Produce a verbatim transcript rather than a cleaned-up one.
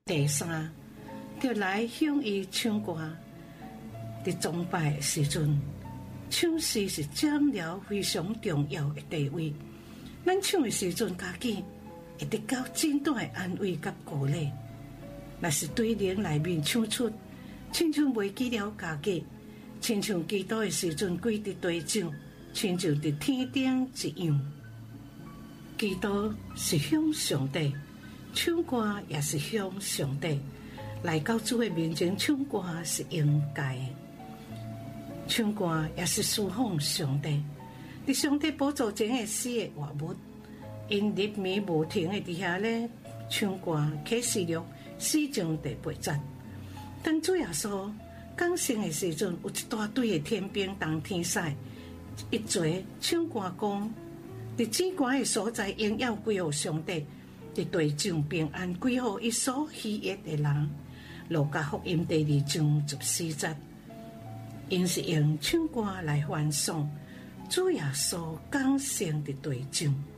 第三，就来向伊唱歌。伫崇拜的时阵，唱诗是占了非常重要的地位。咱唱的时阵，家己会得到真大的安慰甲鼓励。若是对灵内面唱出，亲像袂记了家己，亲像基督的时阵跪伫地上，亲像伫天顶一样。基督是向上帝，唱歌也是向上帝。来到主的面前唱歌是应该的，唱歌也是侍奉上帝。伫上帝宝座前的四个活物，因日暝无停的伫遐咧唱歌，启示录四章第八节。当主耶稣降生的时阵，有一大堆的天兵同天使一齐唱歌讲：伫至高的所在，荣耀归乎上帝；伫地上平安归乎伊所喜悦的人。路加福音第二章十四节。因是用唱歌来欢送主耶稣降生的地上。